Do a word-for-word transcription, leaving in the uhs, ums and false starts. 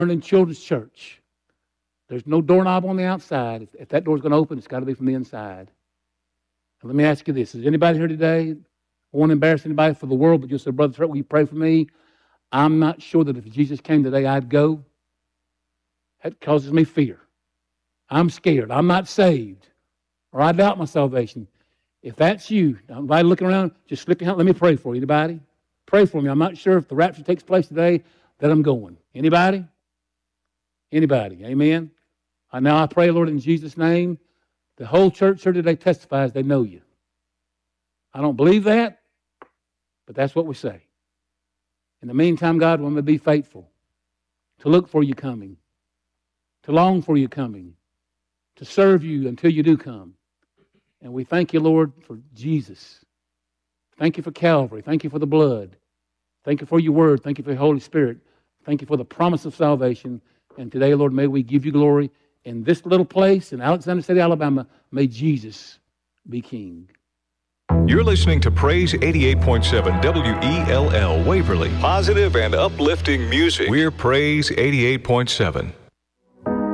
in Children's Church. There's no doorknob on the outside. If, if that door's going to open, it's got to be from the inside. And let me ask you this. Is anybody here today, I won't embarrass anybody for the world, but just say, Brother Trent, will you pray for me? I'm not sure that if Jesus came today, I'd go. That causes me fear. I'm scared. I'm not saved. Or I doubt my salvation. If that's you, anybody looking around, just slip your hand. Let me pray for you. Anybody? Pray for me. I'm not sure if the rapture takes place today that I'm going. Anybody? Anybody? Amen? And now I pray, Lord, in Jesus' name, the whole church here today testifies they know you. I don't believe that, but that's what we say. In the meantime, God, we may be faithful to look for you coming, to long for you coming, to serve you until you do come. And we thank you, Lord, for Jesus. Thank you for Calvary. Thank you for the blood. Thank you for your word. Thank you for your Holy Spirit. Thank you for the promise of salvation. And today, Lord, may we give you glory in this little place in Alexander City, Alabama. May Jesus be King. You're listening to Praise eighty-eight point seven W E L L Waverly. Positive and uplifting music. We're Praise eighty-eight point seven.